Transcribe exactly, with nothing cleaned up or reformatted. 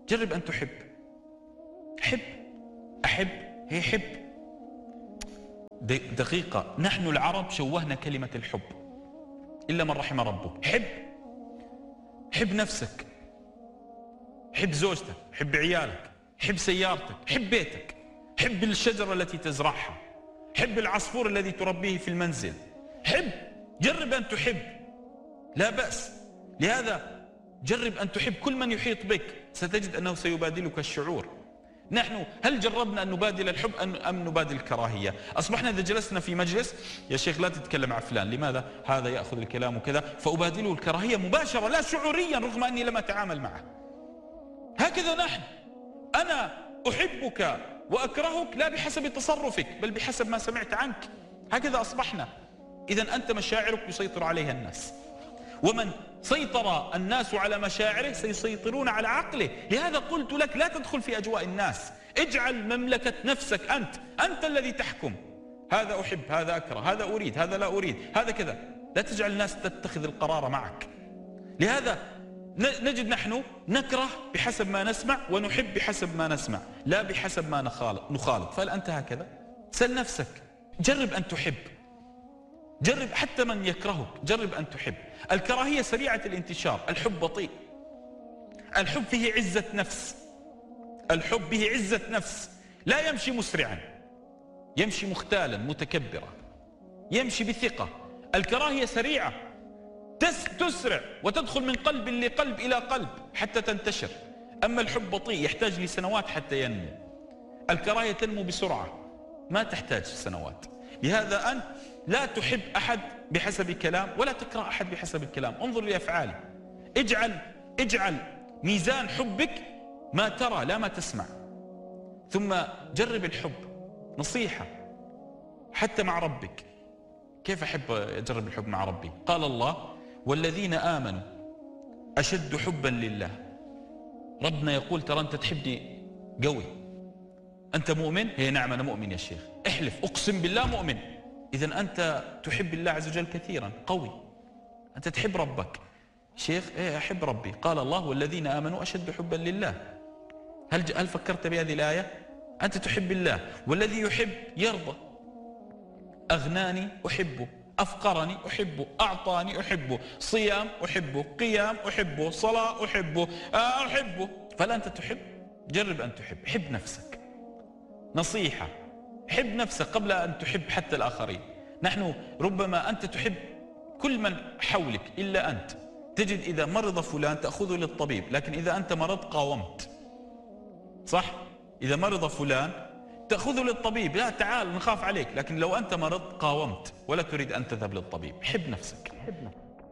جرب أن تحب. حب، أحب هي حب. دقيقة، نحن العرب شوهنا كلمة الحب إلا من رحم ربه. حب، حب نفسك، حب زوجتك، حب عيالك، حب سيارتك، حب بيتك، حب الشجرة التي تزرعها، حب العصفور الذي تربيه في المنزل. حب، جرب أن تحب، لا بأس. لهذا جرب أن تحب كل من يحيط بك، ستجد أنه سيبادلك الشعور. نحن هل جربنا أن نبادل الحب أم نبادل الكراهية؟ أصبحنا إذا جلسنا في مجلس، يا شيخ لا تتكلم عن فلان، لماذا؟ هذا يأخذ الكلام وكذا، فأبادله الكراهية مباشرة لا شعوريا رغم أني لم أتعامل معه. هكذا نحن، أنا أحبك وأكرهك لا بحسب تصرفك بل بحسب ما سمعت عنك. هكذا أصبحنا. إذن أنت مشاعرك يسيطر عليها الناس، ومن سيطر الناس على مشاعره سيسيطرون على عقله. لهذا قلت لك لا تدخل في أجواء الناس، اجعل مملكة نفسك أنت، أنت الذي تحكم. هذا أحب، هذا أكره، هذا أريد، هذا لا أريد، هذا كذا. لا تجعل الناس تتخذ القرار معك. لهذا نجد نحن نكره بحسب ما نسمع ونحب بحسب ما نسمع، لا بحسب ما نخالط. فهل أنت هكذا؟ سل نفسك، جرب أن تحب، جرب حتى من يكرهك، جرب أن تحب. الكراهية سريعة الانتشار، الحب بطيء. الحب فيه عزة نفس، الحب به عزة نفس، لا يمشي مسرعا، يمشي مختالا متكبرا، يمشي بثقة. الكراهية سريعة، تسرع وتدخل من قلب لقلب إلى قلب حتى تنتشر. أما الحب بطيء، يحتاج لسنوات حتى ينمو. الكراهية تنمو بسرعة، ما تحتاج سنوات. لهذا أنت لا تحب أحد بحسب كلام ولا تكره أحد بحسب الكلام، انظر لأفعاله. اجعل اجعل ميزان حبك ما ترى لا ما تسمع. ثم جرب الحب، نصيحة حتى مع ربك. كيف أحب أجرب الحب مع ربي؟ قال الله: والذين آمنوا أشد حبا لله. ربنا يقول: ترى أنت تحبني قوي، أنت مؤمن؟ هي نعم أنا مؤمن يا شيخ. احلف، أقسم بالله مؤمن. إذن أنت تحب الله عز وجل كثيرا، قوي، أنت تحب ربك. شيخ إيه أحب ربي. قال الله: والذين آمنوا أشد حبا لله. هل هل فكرت بهذه الآية؟ أنت تحب الله، والذي يحب يرضى. أغناني أحبه، أفقرني أحبه، أعطاني أحبه، صيام أحبه، قيام أحبه، صلاة أحبه، أحبه. فلا أنت تحب؟ جرب أن تحب. حب نفسك، نصيحة، حب نفسك قبل أن تحب حتى الآخرين. نحن ربما أنت تحب كل من حولك إلا أنت. تجد إذا مرض فلان تأخذه للطبيب، لكن إذا أنت مرض قاومت. صح؟ إذا مرض فلان تأخذه للطبيب، لا تعال نخاف عليك، لكن لو أنت مرض قاومت ولا تريد أن تذهب للطبيب. حب نفسك.